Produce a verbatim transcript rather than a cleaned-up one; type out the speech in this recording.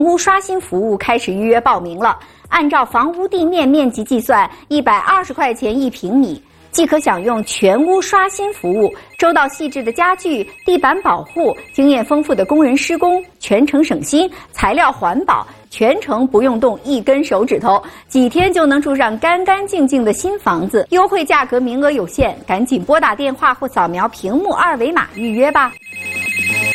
屋刷新服务开始预约报名了。按照房屋地面面积计算，一百二十块钱一平米，即可享用全屋刷新服务。周到细致的家具、地板保护，经验丰富的工人施工，全程省心，材料环保，全程不用动一根手指头，几天就能住上干干净净的新房子。优惠价格名额有限，赶紧拨打电话或扫描屏幕二维码预约吧。